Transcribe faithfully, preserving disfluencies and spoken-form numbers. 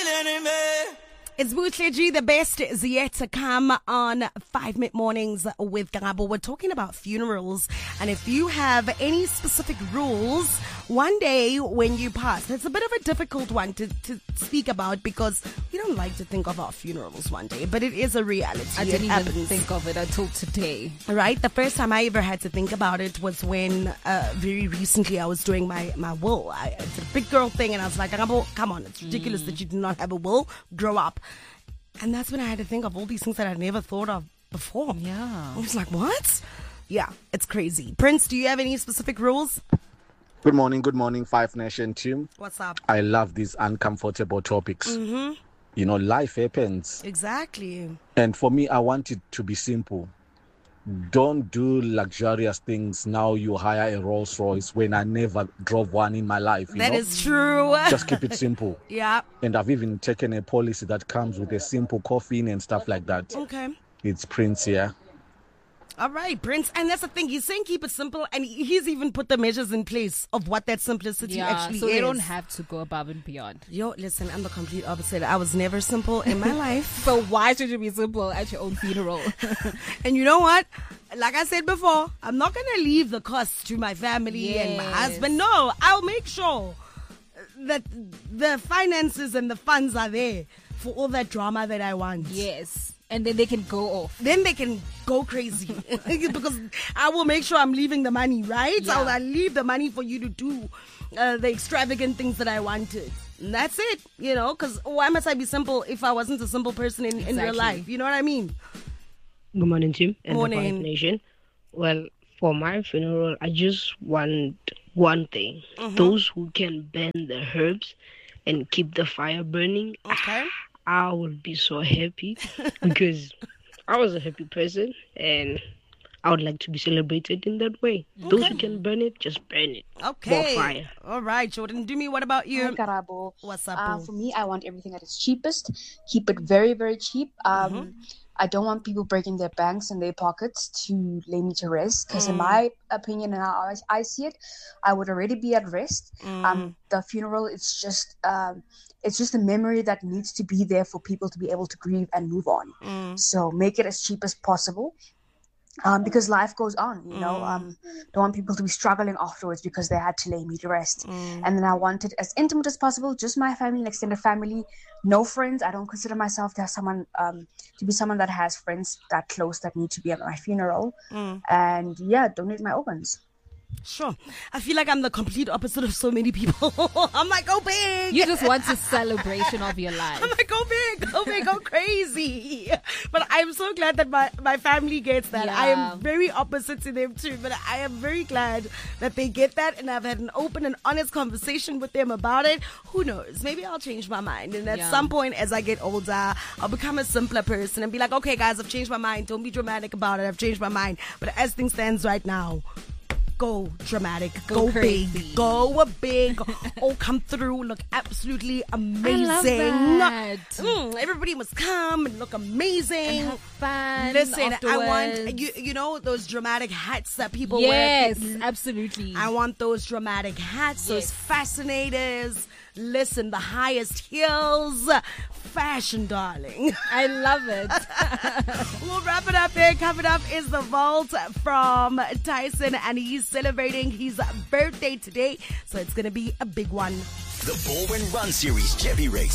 It's Bushleji, the best is yet to come on Five Minute Mornings with Karabo. We're talking about funerals, and if you have any specific rules, one day when you pass, it's a bit of a difficult one to, to speak about because we don't like to think of our funerals one day, but it is a reality. I didn't it even happens. think of it until today. Right? The first time I ever had to think about it was when uh, very recently I was doing my, my will. I, it's a big girl thing, and I was like, Karabo, come on, it's ridiculous mm. that you do not have a will. Grow up. And that's when I had to think of all these things that I'd never thought of before. Yeah. I was like, what? Yeah, it's crazy. Prince, do you have any specific rules? Good morning, good morning, Five Nation team. What's up? I love these uncomfortable topics. Mm-hmm. You know, life happens. Exactly. And for me, I want it to be simple. Don't do luxurious things. Now you hire a Rolls Royce when I never drove one in my life. You that know? is true. Just keep it simple. Yeah. And I've even taken a policy that comes with a simple coffee and stuff like that. Okay. It's Prince here. All right, Prince. And that's the thing. He's saying keep it simple, and he's even put the measures in place of what that simplicity yeah, actually so is. they don't have to go above and beyond. Yo, listen, I'm the complete opposite. I was never simple in my life. So why should you be simple at your own funeral? And you know what? Like I said before, I'm not going to leave the costs to my family yes. and my husband. No, I'll make sure that the finances and the funds are there for all that drama that I want. Yes. And then they can go off. Then they can go crazy because I will make sure I'm leaving the money, right? Yeah. I'll, I'll leave the money for you to do uh, the extravagant things that I wanted. And that's it, you know, because why must I be simple if I wasn't a simple person in, exactly. in real life? You know what I mean? Good morning, team. And morning. The Five Nation. Well, for my funeral, I just want one thing. Mm-hmm. Those who can burn the herbs and keep the fire burning. Okay. I would be so happy because I was a happy person and I would like to be celebrated in that way. Okay. Those who can burn it, just burn it. Okay. Bonfire. All right, Jordan. Do me. What about you? Hi, Karabo. What's up? Uh, for me, I want everything that is cheapest. Keep it very, very cheap. Um, mm-hmm. I don't want people breaking their banks and their pockets to lay me to rest. Because mm. in my opinion and how I see it, I would already be at rest. Mm. Um, the funeral, it's just... Um, It's just a memory that needs to be there for people to be able to grieve and move on. Mm. So make it as cheap as possible um, because life goes on, you know. Mm. Um, don't want people to be struggling afterwards because they had to lay me to rest. Mm. And then I want it as intimate as possible, just my family and extended family, no friends. I don't consider myself to have someone, um, to be someone that has friends that close that need to be at my funeral. Mm. And yeah, donate my organs. Sure. I feel like I'm the complete opposite of so many people. I'm like, go big. You just want a celebration of your life. I'm like, go big, go big, go crazy. But I'm so glad that my, my family gets that. Yeah. I am very opposite to them too, but I am very glad that they get that, and I've had an open and honest conversation with them about it. Who knows? Maybe I'll change my mind. And at Yeah. some point as I get older, I'll become a simpler person and be like, okay guys, I've changed my mind. Don't be dramatic about it. I've changed my mind. But as things stands right now, go dramatic, go, go crazy. big, go big, oh come through, look absolutely amazing. I love that. Mm, everybody must come and look amazing. And have fun. Listen, I want afterwards. you. You know those dramatic hats that people Yes, wear. absolutely. I want those dramatic hats, those Yes. fascinators. Listen, the highest heels, fashion, darling. I love it. We'll wrap it up there. Coming up is the vault from Tyson, and he's celebrating his birthday today, so it's going to be a big one. The Baldwin Run Series Cherry Race.